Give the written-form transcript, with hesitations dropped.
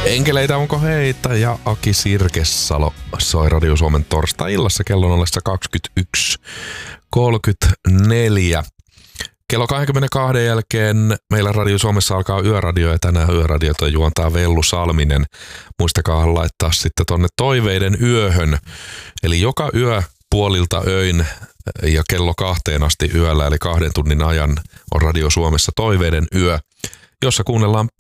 Enkeleitä onko heitä ja Aki Sirkessalo soi Radio Suomen torstai-illassa kello on 21.34. Kello 22 jälkeen meillä Radio Suomessa alkaa Yöradio ja tänään Yöradiota juontaa Vellu Salminen. Muistakaa laittaa sitten tonne toiveiden yöhön. Eli joka yö puolilta öin ja kello 2 asti yöllä eli 2 tunnin ajan on Radio Suomessa toiveiden yö, jossa kuunnellaan